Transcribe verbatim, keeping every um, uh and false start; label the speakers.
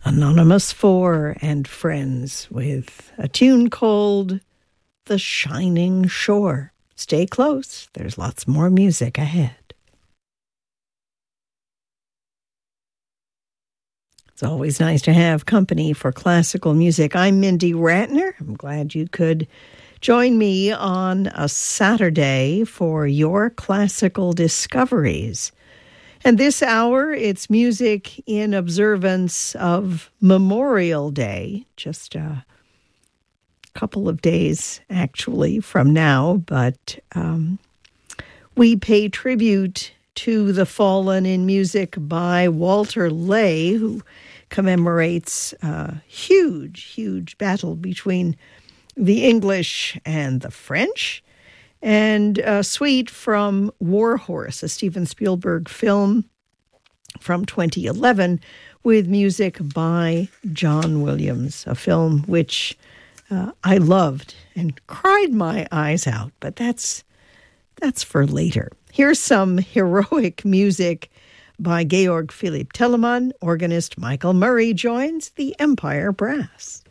Speaker 1: Anonymous Four and Friends with a tune called The Shining Shore. Stay close. There's lots more music ahead. It's always nice to have company for classical music. I'm Mindy Ratner. I'm glad you could join me on a Saturday for your classical discoveries. And this hour, it's music in observance of Memorial Day, just a couple of days actually from now, but um, we pay tribute to the fallen in music by Walter Lay, who commemorates a huge, huge battle between the English and the French. And a suite from War Horse, a Steven Spielberg film from twenty eleven with music by John Williams, a film which uh, I loved and cried my eyes out, but that's that's for later. Here's some heroic music by Georg Philipp Telemann. Organist Michael Murray joins the Empire Brass.